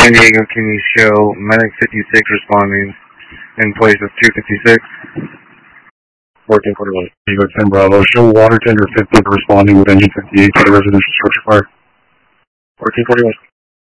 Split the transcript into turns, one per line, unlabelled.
San Diego, can you show Medic 56 responding in place of 256?
1441. Diego 10 Bravo, show water tender 50 responding with engine 58 to the residential structure fire.
1441.